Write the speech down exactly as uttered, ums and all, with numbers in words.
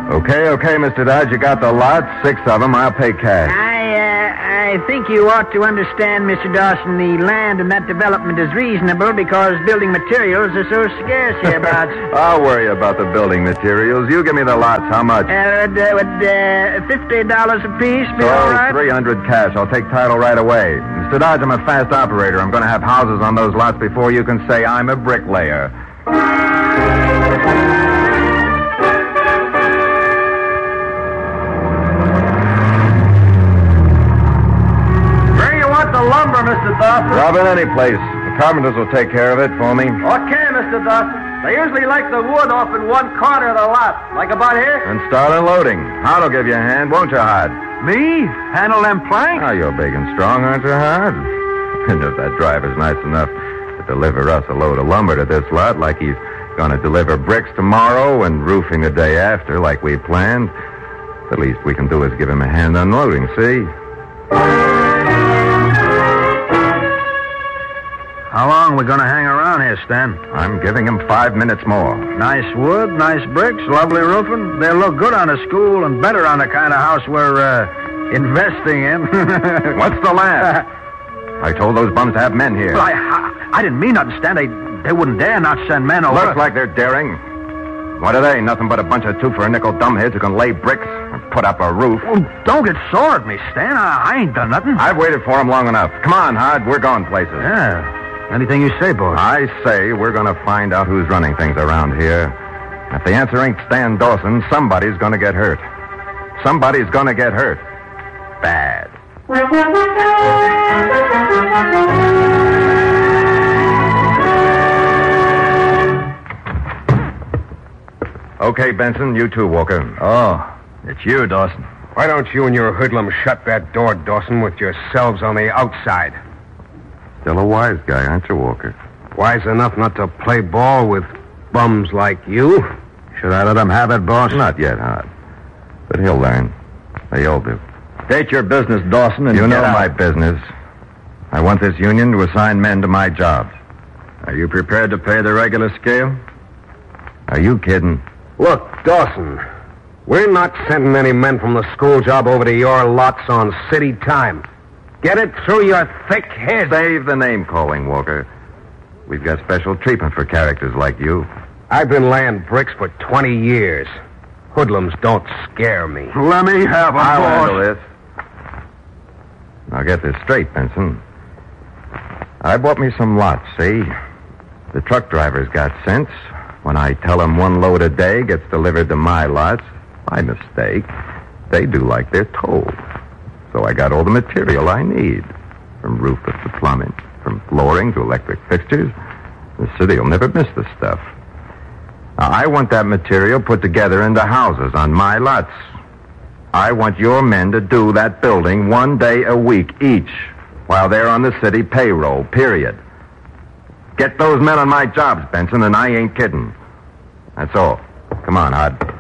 Okay, okay, Mister Dodge, you got the lot, six of them. I'll pay cash. I, uh, I think you ought to understand, Mister Dawson, the land in that development is reasonable because building materials are so scarce hereabouts. I'll worry about the building materials. You give me the lots. How much? Uh, would, uh, would uh, fifty dollars apiece be so, all right? three hundred cash. I'll take title right away. Mister Dodge, I'm a fast operator. I'm going to have houses on those lots before you can say I'm a bricklayer. Lumber, Mister Dawson. Robin, any place. The carpenters will take care of it for me. Okay, Mister Dawson. They usually like the wood off in one corner of the lot. Like about here? And start unloading. Hard'll give you a hand, won't you, Hard? Me? Handle them planks? Oh, you're big and strong, aren't you, Hard? And if that driver's nice enough to deliver us a load of lumber to this lot like he's going to deliver bricks tomorrow and roofing the day after like we planned, the least we can do is give him a hand unloading, see? How long are we going to hang around here, Stan? I'm giving him five minutes more. Nice wood, nice bricks, lovely roofing. They'll look good on a school and better on the kind of house we're uh, investing in. What's the last? I told those bums to have men here. Well, I, I, I didn't mean nothing, Stan. They, they wouldn't dare not send men over. Looks like they're daring. What are they? Nothing but a bunch of two-for-a-nickel dumbheads who can lay bricks and put up a roof. Well, don't get sore at me, Stan. I, I ain't done nothing. I've waited for them long enough. Come on, Hard. We're going places. Yeah. Anything you say, boy. I say we're going to find out who's running things around here. If the answer ain't Stan Dawson, somebody's going to get hurt. Somebody's going to get hurt. Bad. Okay, Benson, you too, Walker. Oh, it's you, Dawson. Why don't you and your hoodlum shut that door, Dawson, with yourselves on the outside? Still a wise guy, aren't you, Walker? Wise enough not to play ball with bums like you? Should I let him have it, boss? Not yet, Hard. But he'll learn. They all do. State your business, Dawson, and You know get out. my business. I want this union to assign men to my jobs. Are you prepared to pay the regular scale? Are you kidding? Look, Dawson, we're not sending any men from the school job over to your lots on city time. Get it through your thick head. Save the name-calling, Walker. We've got special treatment for characters like you. I've been laying bricks for twenty years. Hoodlums don't scare me. Let me have him, I'll boss. handle this. Now get this straight, Benson. I bought me some lots, see? The truck drivers got sense. When I tell them one load a day gets delivered to my lots, by mistake, they do like they're told. So I got all the material I need. From roofers to plumbing, from flooring to electric fixtures. The city will never miss the stuff. Now, I want that material put together into houses on my lots. I want your men to do that building one day a week each while they're on the city payroll, period. Get those men on my jobs, Benson, and I ain't kidding. That's all. Come on, Hod.